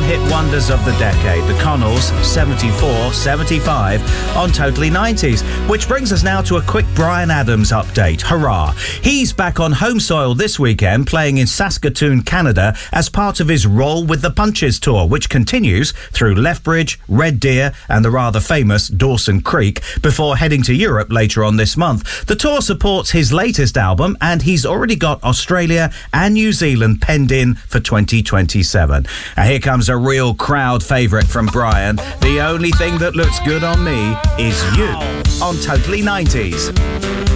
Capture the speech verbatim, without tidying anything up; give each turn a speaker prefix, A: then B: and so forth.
A: hit wonders of the decade, the Connells, seventy-four seventy-five on Totally nineties, which brings us now to a quick Bryan Adams update. Hurrah! He's back on home soil this weekend, playing in Saskatoon, Canada, as part of his Roll with the Punches tour, which continues through Lethbridge, Red Deer and the rather famous Dawson Creek before heading to Europe later on this month. The tour supports his latest album, and he's already got Australia and New Zealand penned in for twenty twenty-seven. And here comes a real crowd favourite from Bryan. The only thing that looks good on me is you on Totally nineties.